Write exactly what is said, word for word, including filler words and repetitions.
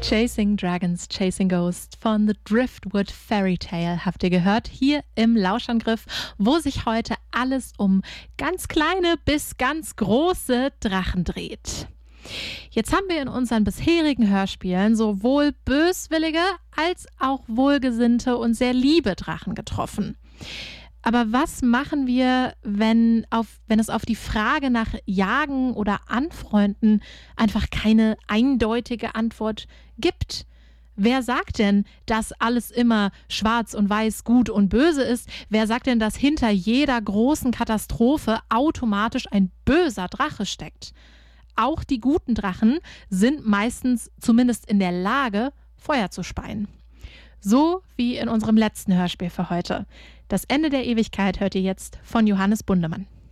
Chasing Dragons, Chasing Ghosts von The Driftwood Fairy Tale habt ihr gehört, hier im Lauschangriff, wo sich heute alles um ganz kleine bis ganz große Drachen dreht. Jetzt haben wir in unseren bisherigen Hörspielen sowohl böswillige als auch wohlgesinnte und sehr liebe Drachen getroffen. Aber was machen wir, wenn, auf, wenn es auf die Frage nach Jagen oder Anfreunden einfach keine eindeutige Antwort gibt? Wer sagt denn, dass alles immer schwarz und weiß, gut und böse ist? Wer sagt denn, dass hinter jeder großen Katastrophe automatisch ein böser Drache steckt? Auch die guten Drachen sind meistens zumindest in der Lage, Feuer zu speien. So wie in unserem letzten Hörspiel für heute. Das Ende der Ewigkeit hört ihr jetzt von Johannes Bundemann.